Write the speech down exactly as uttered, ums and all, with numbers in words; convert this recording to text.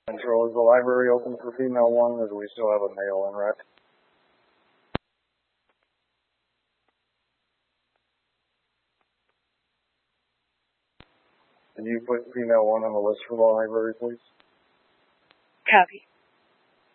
Control, is the library open for female one, or do we still have a male in rec? Can you put female one on the list for the library, please? Copy.